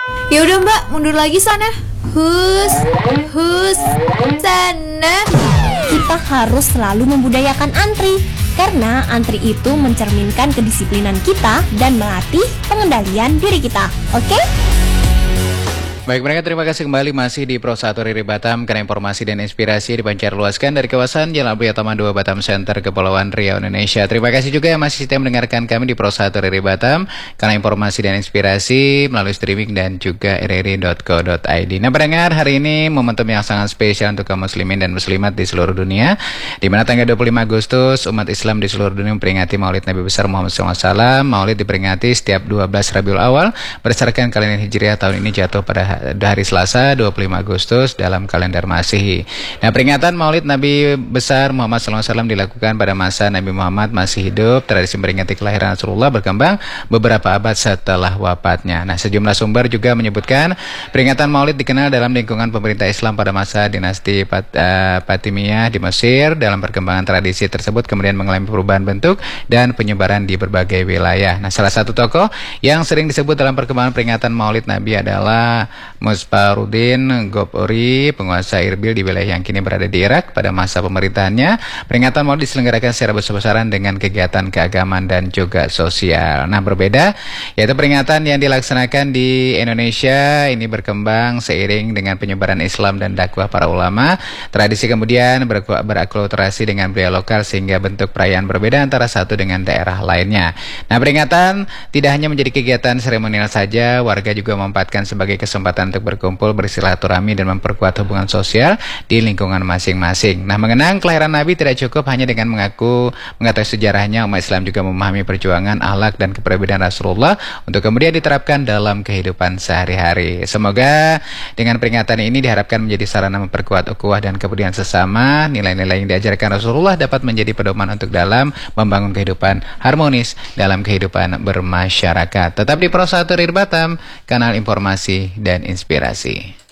Ya udah Mbak, mundur lagi sana. Hus, sana. Kita harus selalu membudayakan antri, karena antri itu mencerminkan kedisiplinan kita dan melatih pengendalian diri kita. Oke? Baik mereka, terima kasih kembali masih di Pro 1 Riri Batam, karena informasi dan inspirasi dipancar luaskan dari kawasan Jalan Priyatama 2 Batam Center, Kepulauan Riau, Indonesia. Terima kasih juga yang masih setia mendengarkan kami di Pro 1 Riri Batam, karena informasi dan inspirasi melalui streaming dan juga rri.co.id. Nah pendengar, hari ini momentum yang sangat spesial untuk kaum muslimin dan muslimat di seluruh dunia, di mana tanggal 25 Agustus umat Islam di seluruh dunia memperingati Maulid Nabi besar Muhammad SAW. Maulid diperingati setiap 12 Rabiul Awal berdasarkan kalender Hijriah. Tahun ini jatuh pada hari Selasa 25 Agustus dalam kalender Masehi. Nah, peringatan Maulid Nabi besar Muhammad SAW dilakukan pada masa Nabi Muhammad masih hidup. Tradisi memperingati kelahiran Rasulullah berkembang beberapa abad setelah wafatnya. Nah, sejumlah sumber juga menyebutkan peringatan Maulid dikenal dalam lingkungan pemerintah Islam pada masa dinasti Fatimiyah di Mesir. Dalam perkembangan tradisi tersebut kemudian mengalami perubahan bentuk dan penyebaran di berbagai wilayah. Nah, salah satu tokoh yang sering disebut dalam perkembangan peringatan Maulid Nabi adalah Musparuddin Gobori, penguasa Irbil di wilayah yang kini berada di Irak. Pada masa pemerintahannya, peringatan Maulid diselenggarakan secara besar-besaran dengan kegiatan keagamaan dan juga sosial. Nah, berbeda, yaitu peringatan yang dilaksanakan di Indonesia ini berkembang seiring dengan penyebaran Islam dan dakwah para ulama. Tradisi kemudian berakulturasi dengan budaya lokal sehingga bentuk perayaan berbeda antara satu dengan daerah lainnya. Nah, peringatan tidak hanya menjadi kegiatan seremonial saja, warga juga memanfaatkan sebagai kesempatan untuk berkumpul, bersilaturahmi dan memperkuat hubungan sosial di lingkungan masing-masing. Nah, mengenang kelahiran Nabi tidak cukup hanya dengan mengetahui sejarahnya. Umat Islam juga memahami perjuangan, akhlak dan kepribadian Rasulullah untuk kemudian diterapkan dalam kehidupan sehari-hari. Semoga dengan peringatan ini diharapkan menjadi sarana memperkuat ukhuwah dan kepedulian sesama. Nilai-nilai yang diajarkan Rasulullah dapat menjadi pedoman untuk dalam membangun kehidupan harmonis dalam kehidupan bermasyarakat. Tetap di Pro 1 Riri Batam, kanal informasi dan inspirasi.